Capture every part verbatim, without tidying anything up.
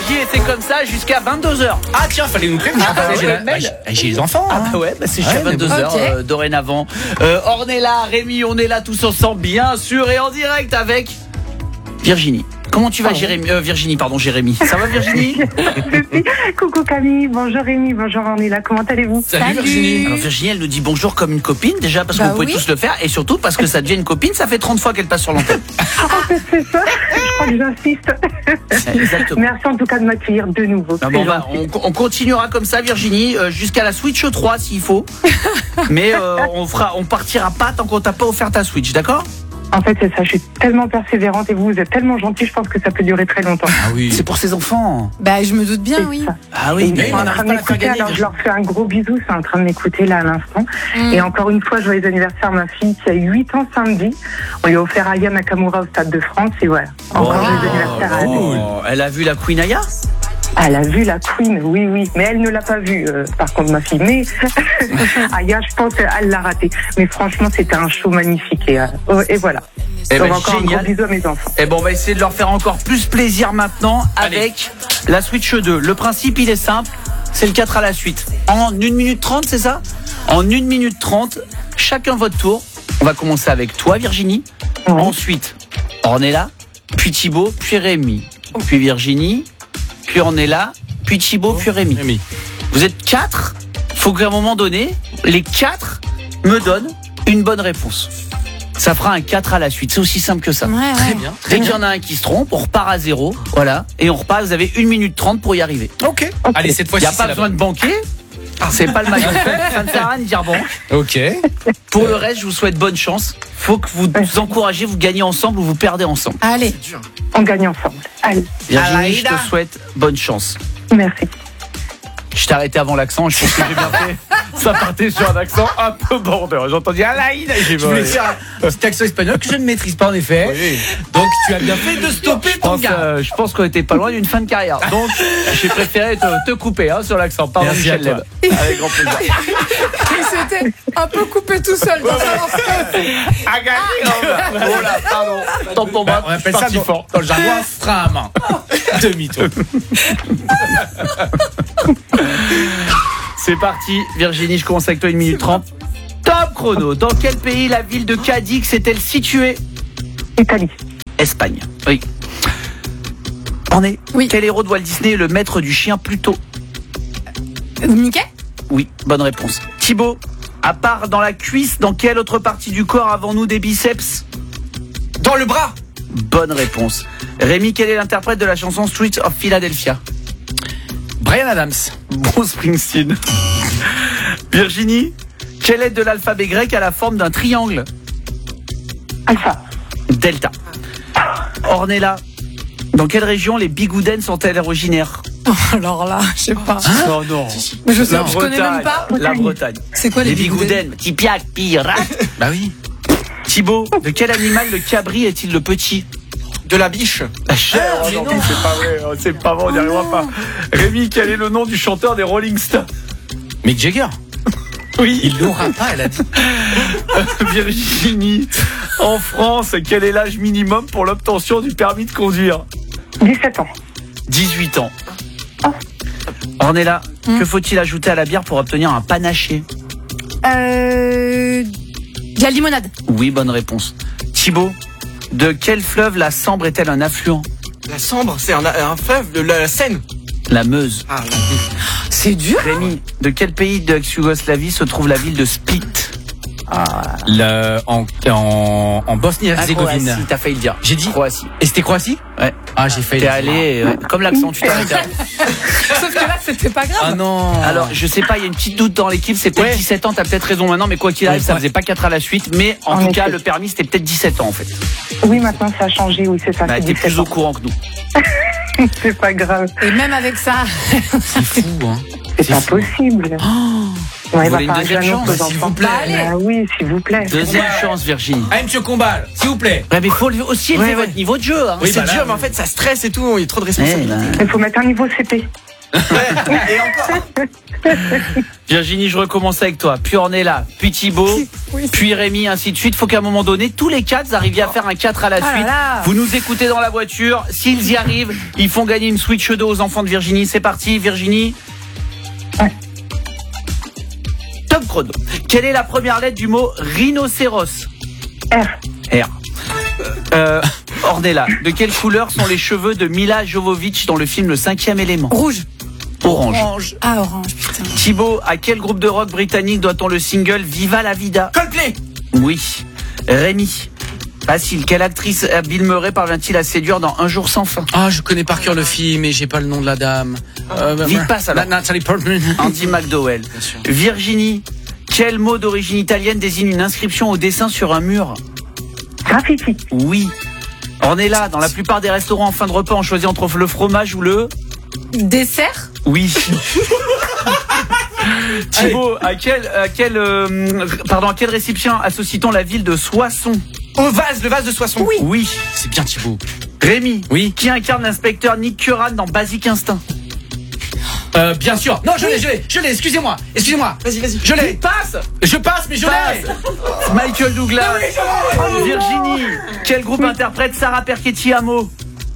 Énergie et c'est comme ça jusqu'à vingt-deux heures. Ah tiens, fallait nous prévenir. Ah, j'ai, ouais, la- bah, j'ai, j'ai les enfants. Ah hein. bah ouais, bah c'est jusqu'à Ouais, mais vingt-deux heures bon. euh, dorénavant. Euh, Ornella, Rémi, on est là tous ensemble, bien sûr, et en direct avec Virginie. Comment tu vas, Oh. Jérémy euh, Virginie, pardon, Jérémy. Ça va, Virginie? Coucou Camille, bonjour Rémi, bonjour Ornella, comment allez-vous? Salut, Salut. Virginie. Alors Virginie, elle nous dit bonjour comme une copine, déjà parce que Bah vous pouvez oui. tous le faire, et surtout parce que ça devient une copine, ça fait trente fois qu'elle passe sur l'antenne. C'est ça, je crois que j'insiste. Exactement. Merci en tout cas de m'accueillir de nouveau. Ah c'est bon, on, va- gentil. on, on continuera comme ça, Virginie, euh, jusqu'à la Switch trois s'il faut. Mais euh, on fera, on partira pas tant qu'on t'a pas offert ta Switch, d'accord? En fait, c'est ça, je suis tellement persévérante et vous, vous êtes tellement gentil, je pense que ça peut durer très longtemps. Ah oui. C'est pour ses enfants. Bah, je me doute bien, C'est oui. ça. Ah Et oui, ils mais sont on en n'arrive train de pas à la faire m'écouter, gagner, alors je leur fais un gros bisou, c'est en train de m'écouter là à l'instant. Mm. Et encore une fois, joyeux anniversaire à ma fille qui a huit ans samedi. On lui a offert Aya Nakamura au Stade de France et voilà. Encore Oh, joyeux anniversaire à elle. oh, elle a vu la Queen Aya? Elle a vu la Queen, oui, oui, mais elle ne l'a pas vue, euh, par contre, ma fille. Mais Aya, je pense qu'elle l'a raté. Mais franchement, c'était un show magnifique. Et, euh, oh, et voilà. Eh Donc ben, encore un génial. gros bisou à mes enfants. Eh ben, on va essayer de leur faire encore plus plaisir maintenant Allez. avec la Switch deux. Le principe, il est simple. C'est le quatre à la suite. En une minute trente, c'est ça? En une minute trente, chacun votre tour. On va commencer avec toi, Virginie. Oui. Ensuite, Ornella, puis Thibaut, puis Rémi. Puis Virginie, puis Ornella, puis Thibaut, puis Rémi. Rémi. Vous êtes quatre. Faut qu'à un moment donné, les quatre me donnent une bonne réponse. Ça fera un quatre à la suite. C'est aussi simple que ça. Ouais, ouais. Très bien. Dès qu'il y en a un qui se trompe, on repart à zéro. Voilà. Et on repart, vous avez une minute trente pour y arriver. Ok. Allez, cette Il fois-ci, n'y a pas c'est la besoin de banquer. C'est pas le maillot faible. Ça ne sert à rien de dire banque. bonne. Ok. Pour le reste, je vous souhaite bonne chance. Faut que vous vous encouragez, vous gagnez ensemble ou vous perdez ensemble. Allez. On gagne ensemble. Allez, Virginie, je Alaïda. te souhaite bonne chance. merci. Je t'ai arrêté avant l'accent, je pense que j'ai bien fait. Ça partait sur un accent un peu border. J'ai entendu Alaïda. J'ai Je voulais faire un petit accent espagnol que je ne maîtrise pas en effet. Oui. Donc tu as bien fait de stopper Je ton pense, gars. euh, je pense qu'on était pas loin d'une fin de carrière. Donc, j'ai préféré te, te couper hein, sur l'accent. Pardon, Merci Michel à toi. Leb. Avec grand plaisir. Il s'était un peu coupé tout seul dans sa lancée. À gagner. Oh là, pardon. Tant pour moi. Bah, on appelle je suis ça parti dans, fort. dans le jargon un frein à main. Demi-tour. C'est parti, Virginie, je commence avec toi une minute trente. Top chrono. Dans quel pays la ville de Cadix est-elle située? Italie. Espagne. Oui. On est. Oui. Quel héros de Walt Disney est le maître du chien Pluto? Mickey? Oui, bonne réponse. Thibaut, à part dans la cuisse, dans quelle autre partie du corps avons-nous des biceps? Dans le bras. Bonne réponse. Rémi, quel est l'interprète de la chanson Streets of Philadelphia? Brian Adams. Bruce Springsteen. Virginie, quelle lettre de l'alphabet grec a la forme d'un triangle? Alpha. Delta. Ornella, dans quelle région les bigoudens sont-elles originaires? Oh, alors là, je sais pas. Non, non. Mais je sais, La je connais Bretagne. même pas. La Bretagne. C'est quoi les, Les bigoudens, Tipiac, pirate. Bah oui. Thibaut, de quel animal le cabri est-il le petit? De la biche. La chair. Ah, mais non, non. mais c'est pas vrai, oh, c'est pas vrai, on n'y arrivera pas. Rémi, quel est le nom du chanteur des Rolling Stones? Mick Jagger. Oui. Il l'aura pas, elle a dit. Virginie, en France, quel est l'âge minimum pour l'obtention du permis de conduire? dix-sept ans. dix-huit ans. Oh. Ornella, Hmm. que faut-il ajouter à la bière pour obtenir un panaché? Euh. De la limonade. Oui, bonne réponse. Thibaut, de quel fleuve la Sambre est-elle un affluent? La Sambre, c'est un, un fleuve, de la, la Seine. La Meuse. Ah, C'est dur. Rémi, de quel pays de l'ex-Yougoslavie se trouve la ville de Split? Ah, Le, en, en, en Bosnie-Herzégovine. Croatie, t'as failli le dire. J'ai dit Croatie. Et c'était Croatie? Ouais. Ah, j'ai failli. T'es le dire. allé, ouais. Comme l'accent, tu t'es arrêté. Sauf que là, c'était pas grave. Ah non. Alors, je sais pas, il y a une petite doute dans l'équipe, c'est peut-être Ouais. dix-sept ans, t'as peut-être raison maintenant, mais quoi qu'il arrive, Ouais, ça ouais. faisait pas quatre à la suite, mais en, En tout cas, effet. le permis, c'était peut-être dix-sept ans, en fait. Oui, maintenant ça a changé, oui, c'est ça. Bah, c'est t'es dix-sept plus au ans. courant que nous. C'est pas grave. Et même avec ça. C'est fou, hein. C'est pas possible. Ouais, Vous il va voulez une falloir deuxième que j'annonce chance, aux s'il enfants. vous plaît. Allez. Ah oui, s'il vous plaît. Deuxième chance, Virginie. Allez, monsieur Combal, s'il vous plaît. Ouais, mais il faut aussi élever Ouais, ouais. votre niveau de jeu. Hein. Oui, c'est bah là, dur, oui. mais en fait, ça stresse et tout, il y a trop de Eh responsabilités. ben, Il faut mettre un niveau C P. Ouais, et encore. Virginie, je recommence avec toi. Puis Ornella, puis Thibaut, Oui. puis Rémi, ainsi de suite. Faut qu'à un moment donné, tous les quatre vous arriviez à faire un quatre à la Ah suite. là là. Vous nous écoutez dans la voiture. S'ils y arrivent, ils font gagner une Switch deux aux enfants de Virginie. C'est parti, Virginie. Ouais. Top chrono. Quelle est la première lettre du mot rhinocéros? R. R. Euh, Ornella, de quelle couleur sont les cheveux de Mila Jovovich dans le film Le Cinquième Élément? Rouge. Orange. Ah, orange, putain. Thibaut, à quel groupe de rock britannique doit-on le single Viva la Vida? Coldplay. Oui. Rémi, facile. Quelle actrice Bill Murray parvient-il à séduire dans Un jour sans fin? Ah, je connais par cœur le film, mais j'ai pas le nom de la dame. Euh, Vite bah, passe, alors. Na- Nathalie Portman. Andy McDowell. Bien sûr. Virginie, quel mot d'origine italienne désigne une inscription au dessin sur un mur? Graffiti. Oui. Ornella, dans la plupart des restaurants en fin de repas, on choisit entre le fromage ou le... Dessert. Oui. Thibaut, à quel, à quel, euh, pardon, à quel récipient associe-t-on la ville de Soissons? Au vase, le vase de Soissons. Oui. Oui. C'est bien Thibaut. Rémi, Oui. qui incarne l'inspecteur Nick Curran dans Basic Instinct? Euh, bien sûr. Non, je l'ai, je l'ai, je l'ai. Excusez-moi, excusez-moi. Vas-y, vas-y. Je l'ai. Passe. Je passe, mais je l'ai. Passe. Michael Douglas. Virginie, quel groupe interprète Sarah Perchetti Amo?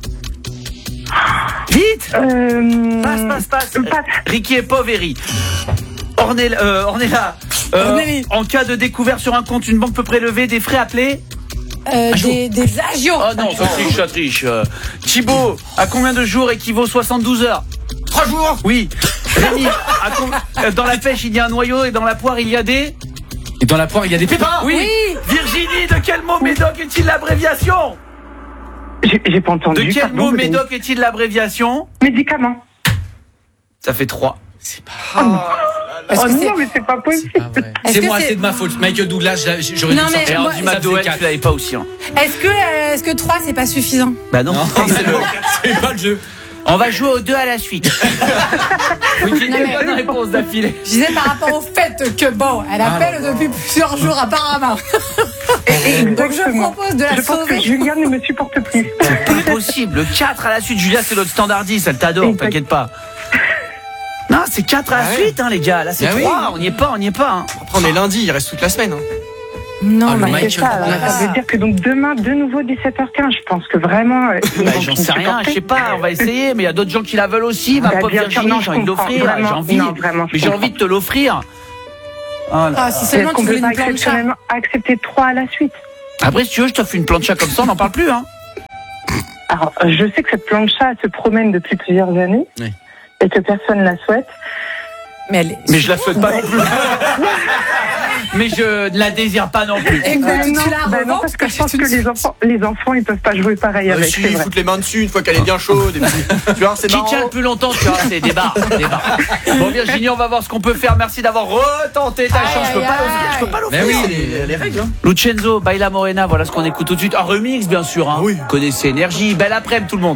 Vite. Euh... Passe, passe, passe. euh, passe. Ricky et Poveri. Ornella, euh, Ornella. Euh, Ornelli. en cas de découvert sur un compte, une banque peut prélever des frais appelés? Euh, des, des agios. Oh non, ça triche, ça triche. Euh, Thibaut, à combien de jours équivaut soixante-douze heures? Trois jours. Oui. Rémi, à com- euh, dans la pêche il y a un noyau et dans la poire il y a des... Et dans la poire, il y a des pépins. Oui. Oui. Virginie, de quel mot Médoc est-il l'abréviation? J'ai j'ai pas entendu. De quel pardon, mot vous avez- Médoc est-il l'abréviation? Médicament. Ça fait trois. C'est pas, Est-ce Oh que c'est- non, mais c'est pas possible. pas vrai. Est-ce C'est que moi, c'est- c'est de ma faute. Michael Douglas, j'a- j'aurais dû Non, mais sortir. Et moi- Andy Ça faisait McDowell, quatre. tu l'avais pas aussi. Hein. Est-ce que, euh, est-ce que trois, c'est pas suffisant? Bah non, Non, c'est le, c'est pas le jeu. on va jouer aux deux à la suite. Oui, j'ai Non, des mais- bonnes réponses d'affilée. Je disais par rapport au fait que bon, elle appelle depuis plusieurs jours apparemment. Donc je Exactement. propose de la Je pense que sauver. Julien ne me supporte plus. Pas possible. Le quatre à la suite. Julia, c'est notre standardiste. Elle t'adore, Exact. t'inquiète pas. Non, c'est quatre à la Ah ouais. suite, hein, les gars. Là, c'est Ah oui. trois. On n'y est pas, on n'y est pas. Hein. Après, on est lundi, il reste toute la semaine. Hein. Non, Ah, le mais Michael C'est ça, alors, Douglas. ça veut dire que donc demain, de nouveau dix-sept heures quinze, je pense que vraiment. euh, ils Bah, vont j'en me sais rien, supporter. je sais pas, on va essayer, mais il y a d'autres gens qui la veulent aussi, ma Bah, pauvre bien sûr, Virginie, non, j'ai je envie de comprends, l'offrir, vraiment, j'ai envie, non, vraiment, je mais j'ai comprends. envie de te l'offrir. Voilà. ah, si Est-ce seulement qu'on tu peut voulais pas une plancha. exceptionnellement accepter trois à la suite? Après, si tu veux, je t'offre une plancha comme ça, on n'en parle plus, hein. Alors, euh, je sais que cette plancha se promène depuis plusieurs années Oui. et que personne la souhaite. Mais elle est... Mais je la souhaite pas non plus. Mais je ne la désire pas non plus. Écoute, Ben non, tu la ben non, revends, parce que je tu pense que t'achètes les une- enfants, les enfants, ils peuvent pas jouer pareil Euh, avec. si, C'est vrai. foutre les mains dessus une fois qu'elle est bien chaude. Et puis, tu vois, c'est Qui marrant. tient le plus longtemps, tu vois, c'est des barres, des barres. Bon, Virginie, on va voir ce qu'on peut faire. Merci d'avoir retenté ta Aïe, chance. Je peux aïe, pas aïe. l'offrir, je peux pas l'offrir. Mais oui, c'est les, les règles. Hein. Lucenzo, Baila Morena, voilà ce qu'on écoute tout de suite. Un remix, bien sûr. Hein. Oui. Connaissez Énergie. Belle après-midi, tout le monde.